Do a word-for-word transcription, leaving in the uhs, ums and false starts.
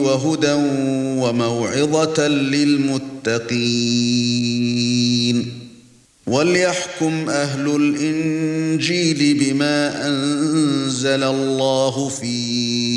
وهدى وموعظة للمتقين وليحكم أهل الإنجيل بما أنزل الله فيه